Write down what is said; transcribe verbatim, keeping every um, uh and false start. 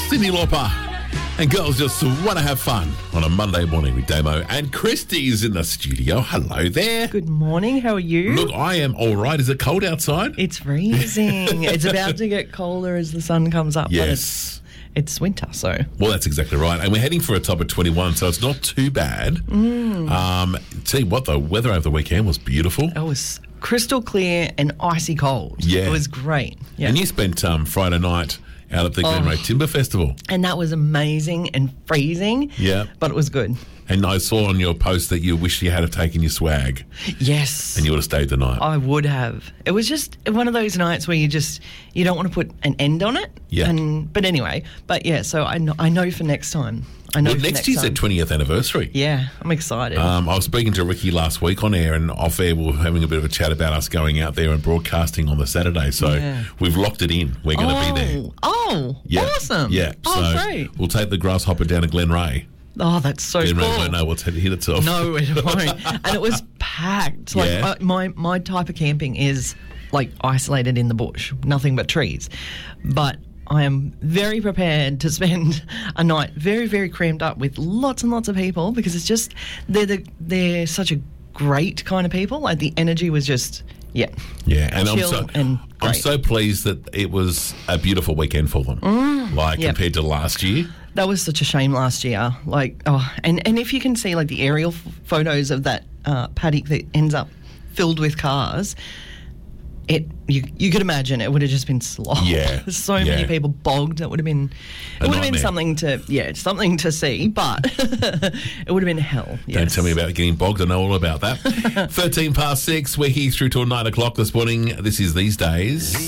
Cyndi Lauper. And girls just want to have fun on a Monday morning with Damo. And Christy's in the studio. Hello there. Good morning. How are you? Look, I am all right. Is it cold outside? It's freezing. It's about to get colder as the sun comes up. Yes. But it's, it's winter, so. Well, that's exactly right. And we're heading for a top of twenty-one, so it's not too bad. Mm. Um, tell you what, the weather over the weekend was beautiful. It was crystal clear and icy cold. Yeah. It was great. Yeah. And you spent um, Friday night out at the Glenray oh. Timber Festival. And that was amazing and freezing. Yeah. But it was good. And I saw on your post that you wish you had taken your swag. Yes. And you would have stayed the night. I would have. It was just one of those nights where you just, you don't want to put an end on it. Yeah. And, but anyway, but yeah, so I know, I know for next time. I know well, for next, next year's time. their twentieth anniversary. Yeah, I'm excited. Um, I was speaking to Ricky last week on air, and off air we were having a bit of a chat about us going out there and broadcasting on the Saturday. So yeah. we've locked it in. We're going to oh, be there. Oh, yeah. awesome. Yeah. Oh, so great. We'll take the Grasshopper down to Glenray. Oh, that's so Glenray cool. won't know what's hit itself. No, it won't. And it was packed. Like Yeah. uh, my my type of camping is like isolated in the bush, nothing but trees. But I am very prepared to spend a night very, very crammed up with lots and lots of people because it's just they're the, they're such a great kind of people. Like the energy was just yeah, yeah, and I'm chill so and I'm great. so pleased that it was a beautiful weekend for them. Mm, like yep. compared to last year. That was such a shame last year. Like, oh, and, and if you can see like the aerial f- photos of that uh, paddock that ends up filled with cars, it you you could imagine it would have just been slog. Yeah, so yeah. many people bogged. That would have been A it would have been nightmare. something to yeah something to see, but it would have been hell. Yes. Don't tell me about getting bogged. I know all about that. thirteen past six. We're here through till nine o'clock this morning. This is These Days.